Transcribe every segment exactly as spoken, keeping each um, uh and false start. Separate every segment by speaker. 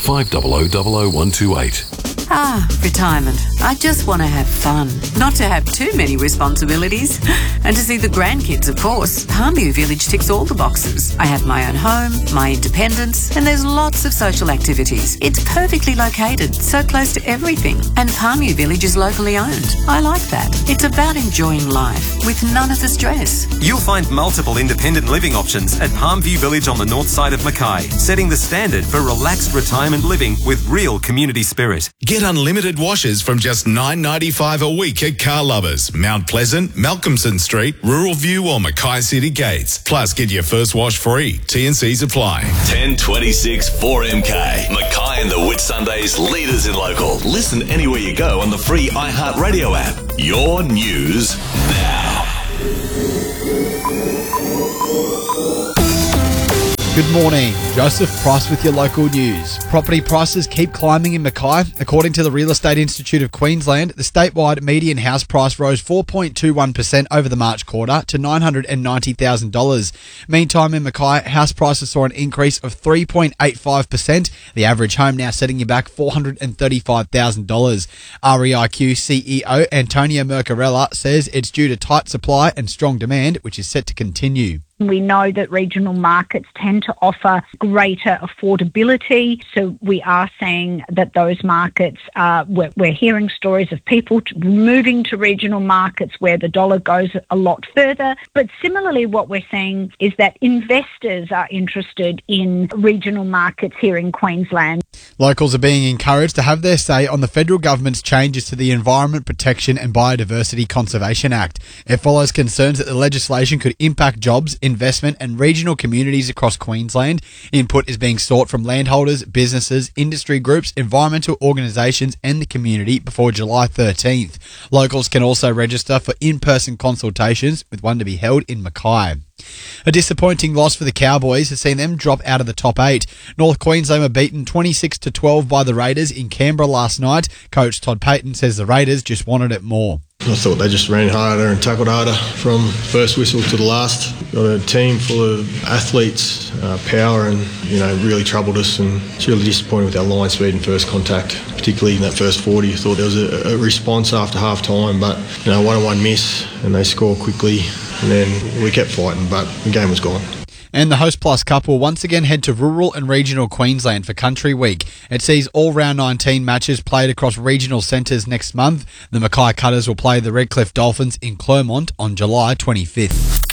Speaker 1: five zero zero zero zero one two eight.
Speaker 2: Ah, retirement. I just want to have fun. Not to have too many responsibilities. And to see the grandkids, of course. Palmview Village ticks all the boxes. I have my own home, my independence, and there's lots of social activities. It's perfectly located, so close to everything. And Palmview Village is locally owned. I like that. It's about enjoying life with none of the stress.
Speaker 3: You'll find multiple independent living options at Palmview Village on the north side of Mackay, setting the standard for relaxed retirement living with real community spirit.
Speaker 4: Get unlimited washes from just nine dollars ninety-five a week at Car Lovers, Mount Pleasant, Malcolmson Street, Rural View or Mackay City Gates. Plus, get your first wash free. T and C's apply.
Speaker 5: ten twenty-six four M K. Mackay and the Whitsundays leaders in local. Listen anywhere you go on the free iHeartRadio app. Your news now.
Speaker 6: Good morning. Joseph Price with your local news. Property prices keep climbing in Mackay. According to the Real Estate Institute of Queensland, the statewide median house price rose four point two one percent over the March quarter to nine hundred ninety thousand dollars. Meantime, in Mackay, house prices saw an increase of three point eight five percent, the average home now setting you back four hundred thirty-five thousand dollars. R E I Q C E O Antonia Mercarella says it's due to tight supply and strong demand, which is set to continue.
Speaker 7: We know that regional markets tend to offer greater affordability, so we are seeing that those markets, uh, we're, we're hearing stories of people t- moving to regional markets where the dollar goes a lot further. But similarly, what we're seeing is that investors are interested in regional markets here in Queensland.
Speaker 6: Locals are being encouraged to have their say on the federal government's changes to the Environment Protection and Biodiversity Conservation Act. It follows concerns that the legislation could impact jobs, investment and regional communities across Queensland. Input is being sought from landholders, businesses, industry groups, environmental organisations and the community before July thirteenth. Locals can also register for in-person consultations, with one to be held in Mackay. A disappointing loss for the Cowboys has seen them drop out of the top eight. North Queensland were beaten twenty-six to twelve by the Raiders in Canberra last night. Coach Todd Payton says the Raiders just wanted it more.
Speaker 8: I thought they just ran harder and tackled harder from first whistle to the last. Got a team full of athletes, uh, power, and you know really troubled us. And it's really disappointed with our line speed and first contact, particularly in that first forty. I thought there was a, a response after half time, but you know one on one miss and they score quickly, and then we kept fighting, but the game was gone.
Speaker 6: And the Host Plus Cup will once again head to rural and regional Queensland for Country Week. It sees all round nineteen matches played across regional centres next month. The Mackay Cutters will play the Redcliffe Dolphins in Clermont on July twenty-fifth.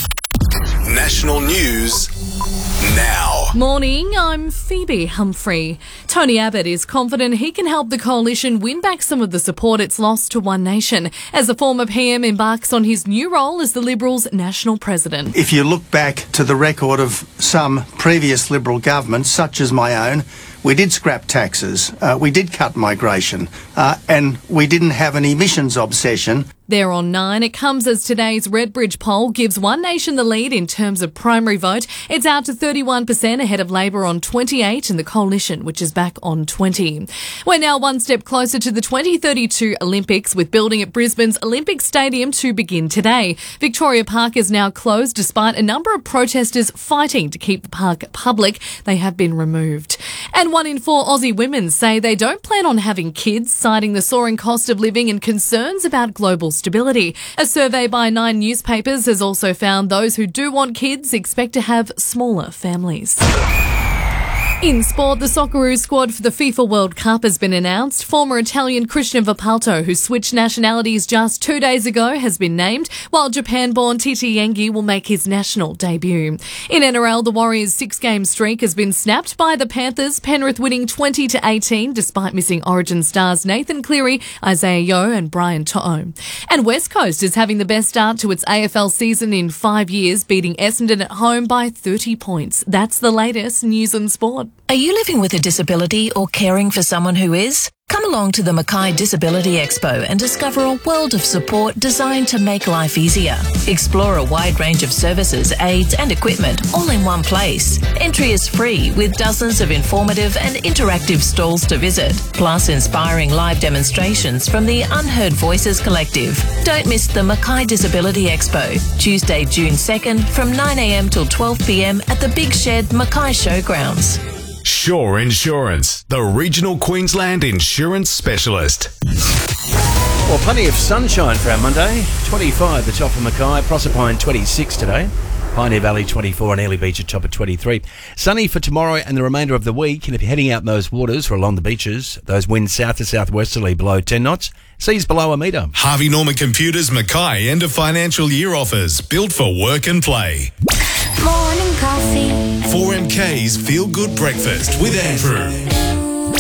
Speaker 4: National news now.
Speaker 9: Morning, I'm Phoebe Humphrey. Tony Abbott is confident he can help the coalition win back some of the support it's lost to One Nation as the former P M embarks on his new role as the Liberals' national president.
Speaker 10: If you look back to the record of some previous Liberal governments, such as my own, we did scrap taxes, uh, we did cut migration, uh, and we didn't have an emissions obsession.
Speaker 9: There on nine, it comes as today's Redbridge poll gives One Nation the lead in terms of primary vote. It's out to thirty-one percent ahead of Labor on twenty-eight and the Coalition, which is back on twenty. We're now one step closer to the twenty thirty-two Olympics, with building at Brisbane's Olympic Stadium to begin today. Victoria Park is now closed despite a number of protesters fighting to keep the park public. They have been removed. And one in four Aussie women say they don't plan on having kids, citing the soaring cost of living and concerns about global stability. A survey by Nine newspapers has also found those who do want kids expect to have smaller families. In sport, the Socceroos squad for the FIFA World Cup has been announced. Former Italian Christian Volpato, who switched nationalities just two days ago, has been named, while Japan-born Titi Yengi will make his national debut. In N R L, the Warriors' six-game streak has been snapped by the Panthers, Penrith winning twenty to eighteen despite missing Origin stars Nathan Cleary, Isaiah Yeo and Brian To'o. And West Coast is having the best start to its A F L season in five years, beating Essendon at home by thirty points. That's the latest news and sport.
Speaker 11: Are you living with a disability or caring for someone who is? Come along to the Mackay Disability Expo and discover a world of support designed to make life easier. Explore a wide range of services, aids and equipment all in one place. Entry is free with dozens of informative and interactive stalls to visit, plus inspiring live demonstrations from the Unheard Voices Collective. Don't miss the Mackay Disability Expo, Tuesday, June second from nine a m till twelve p m at the Big Shed Mackay Showgrounds.
Speaker 4: Shore Insurance, the regional Queensland insurance specialist.
Speaker 12: Well, plenty of sunshine for our Monday. twenty-five, the top of Mackay. Proserpine, twenty-six today. Pioneer Valley, twenty-four, and Airlie Beach at top of twenty-three. Sunny for tomorrow and the remainder of the week. And if you're heading out in those waters or along the beaches, those winds south to southwesterly below ten knots. Seas below a metre.
Speaker 4: Harvey Norman Computers Mackay end of financial year offers. Built for work and play.
Speaker 13: Morning coffee.
Speaker 4: four M K's Feel Good Breakfast with Andrew.